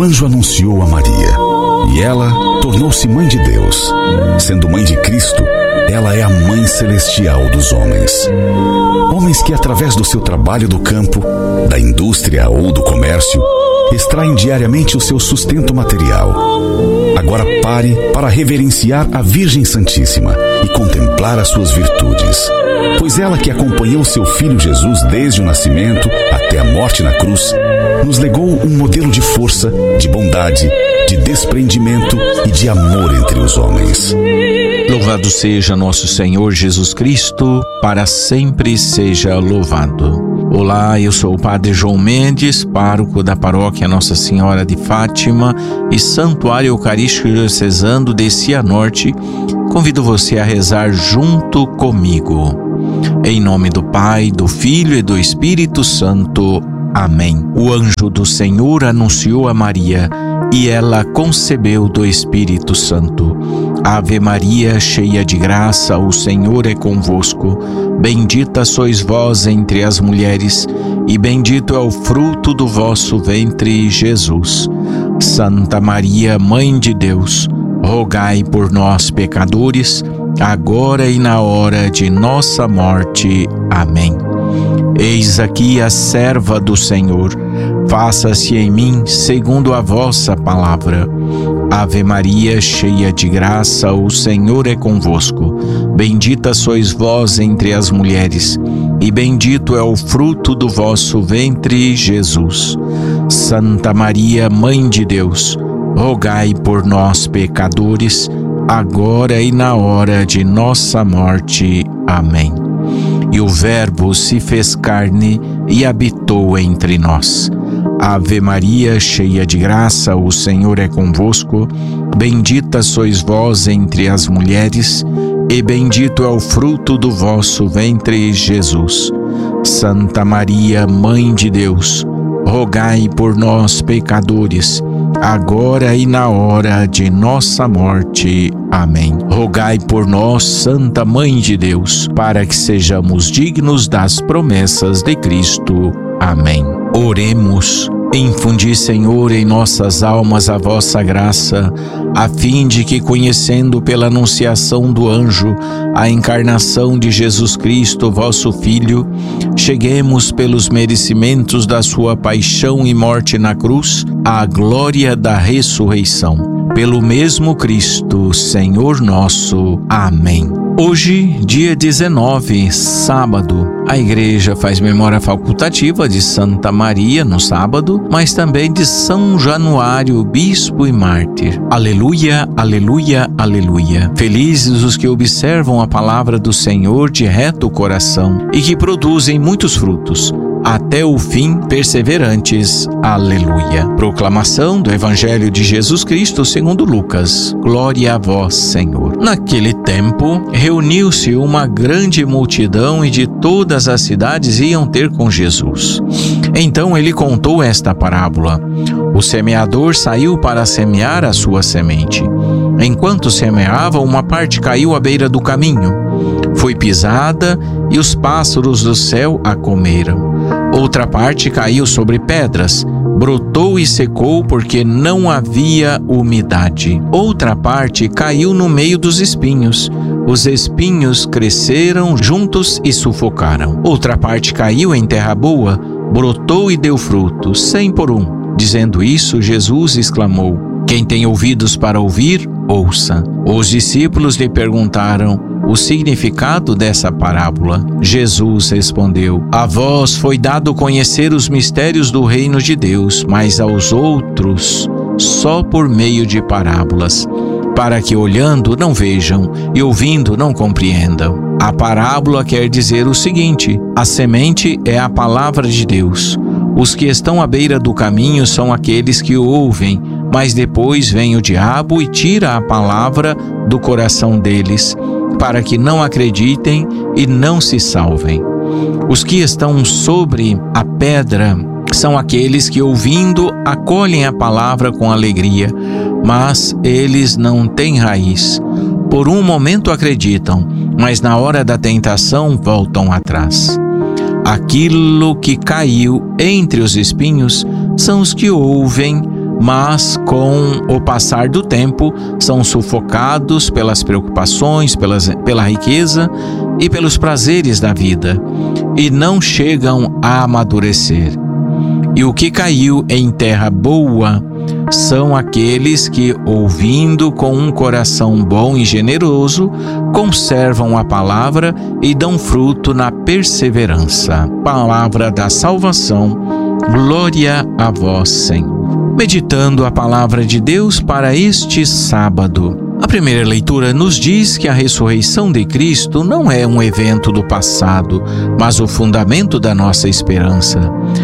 anjo anunciou a Maria, e ela tornou-se mãe de Deus. Sendo mãe de Cristo, ela é a mãe celestial dos homens. Homens que, através do seu trabalho do campo, da indústria ou do comércio, extraem diariamente o seu sustento material. Agora pare para reverenciar a Virgem Santíssima e contemplar as suas virtudes. Pois ela, que acompanhou seu Filho Jesus desde o nascimento até a morte na cruz, nos legou um modelo de força, de bondade, de desprendimento e de amor entre os homens. Louvado seja nosso Senhor Jesus Cristo, para sempre seja louvado. Olá, eu sou o Padre João Mendes, pároco da paróquia Nossa Senhora de Fátima e Santuário Eucarístico Diocesano de Cianorte. Convido você a rezar junto comigo. Em nome do Pai, do Filho e do Espírito Santo. Amém. O anjo do Senhor anunciou a Maria, e ela concebeu do Espírito Santo. Ave Maria, cheia de graça, o Senhor é convosco. Bendita sois vós entre as mulheres, e bendito é o fruto do vosso ventre, Jesus. Santa Maria, Mãe de Deus, rogai por nós, pecadores, agora e na hora de nossa morte. Amém. Eis aqui a serva do Senhor, faça-se em mim segundo a vossa palavra. Ave Maria, cheia de graça, o Senhor é convosco. Bendita sois vós entre as mulheres, e bendito é o fruto do vosso ventre, Jesus. Santa Maria, Mãe de Deus, rogai por nós, pecadores, agora e na hora de nossa morte. Amém. E o Verbo se fez carne e habitou entre nós. Ave Maria, cheia de graça, o Senhor é convosco. Bendita sois vós entre as mulheres, e bendito é o fruto do vosso ventre, Jesus. Santa Maria, Mãe de Deus, rogai por nós, pecadores, agora e na hora de nossa morte. Amém. Rogai por nós, Santa Mãe de Deus, para que sejamos dignos das promessas de Cristo. Amém. Oremos. Infundi, Senhor, em nossas almas a vossa graça, a fim de que, conhecendo pela anunciação do anjo a encarnação de Jesus Cristo, vosso Filho, cheguemos pelos merecimentos da sua paixão e morte na cruz à glória da ressurreição. Pelo mesmo Cristo, Senhor nosso. Amém. Hoje, dia 19, sábado, a Igreja faz memória facultativa de Santa Maria no sábado, mas também de São Januário, bispo e mártir. Aleluia, aleluia, aleluia. Felizes os que observam a palavra do Senhor de reto coração e que produzem muitos frutos, até o fim, perseverantes. Aleluia. Proclamação do Evangelho de Jesus Cristo segundo Lucas. Glória a vós, Senhor. Naquele tempo, reuniu-se uma grande multidão e de todas as cidades iam ter com Jesus. Então ele contou esta parábola. O semeador saiu para semear a sua semente. Enquanto semeava, uma parte caiu à beira do caminho. Foi pisada e os pássaros do céu a comeram. Outra parte caiu sobre pedras, brotou e secou porque não havia umidade. Outra parte caiu no meio dos espinhos. Os espinhos cresceram juntos e sufocaram. Outra parte caiu em terra boa, brotou e deu fruto, 100 por 1. Dizendo isso, Jesus exclamou: Quem tem ouvidos para ouvir, ouça. Os discípulos lhe perguntaram o significado dessa parábola. Jesus respondeu: A vós foi dado conhecer os mistérios do reino de Deus, mas aos outros só por meio de parábolas, para que olhando não vejam e ouvindo não compreendam. A parábola quer dizer o seguinte: a semente é a palavra de Deus. Os que estão à beira do caminho são aqueles que ouvem, mas depois vem o diabo e tira a palavra do coração deles, para que não acreditem e não se salvem. Os que estão sobre a pedra são aqueles que, ouvindo, acolhem a palavra com alegria, mas eles não têm raiz. Por um momento acreditam, mas na hora da tentação voltam atrás. Aquilo que caiu entre os espinhos são os que ouvem, mas com o passar do tempo são sufocados pelas preocupações, pela riqueza e pelos prazeres da vida, e não chegam a amadurecer. E o que caiu em terra boa são aqueles que, ouvindo com um coração bom e generoso, conservam a palavra e dão fruto na perseverança. Palavra da salvação, glória a vós, Senhor. Meditando a palavra de Deus para este sábado. A primeira leitura nos diz que a ressurreição de Cristo não é um evento do passado, mas o fundamento da nossa esperança.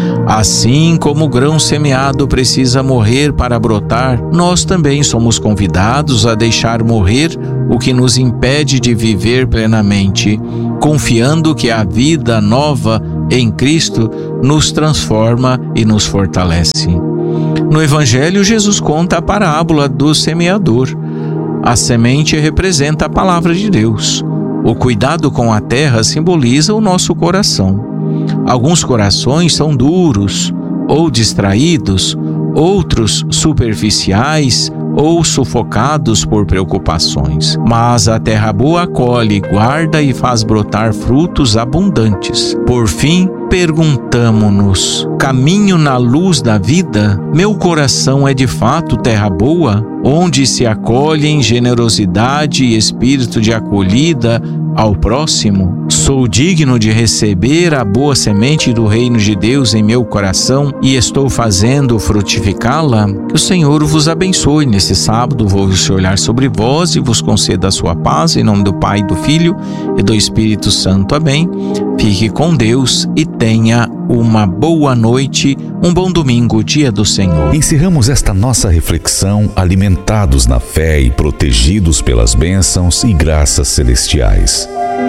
Assim como o grão semeado precisa morrer para brotar, nós também somos convidados a deixar morrer o que nos impede de viver plenamente, confiando que a vida nova em Cristo nos transforma e nos fortalece. No Evangelho, Jesus conta a parábola do semeador. A semente representa a palavra de Deus. O cuidado com a terra simboliza o nosso coração. Alguns corações são duros ou distraídos, outros superficiais ou sufocados por preocupações. Mas a terra boa acolhe, guarda e faz brotar frutos abundantes. Por fim, perguntamo-nos: caminho na luz da vida? Meu coração é de fato terra boa, onde se acolhem generosidade e espírito de acolhida ao próximo? Sou digno de receber a boa semente do reino de Deus em meu coração e estou fazendo frutificá-la? Que o Senhor vos abençoe nesse sábado, volva-se olhar sobre vós e vos conceda a sua paz, em nome do Pai, do Filho e do Espírito Santo. Amém. Fique com Deus e tenha uma boa noite, um bom domingo, dia do Senhor. Encerramos esta nossa reflexão alimentados na fé e protegidos pelas bênçãos e graças celestiais.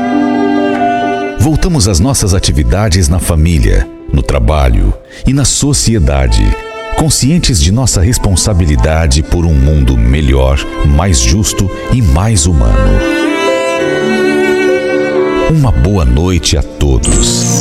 Voltamos às nossas atividades na família, no trabalho e na sociedade, conscientes de nossa responsabilidade por um mundo melhor, mais justo e mais humano. Uma boa noite a todos.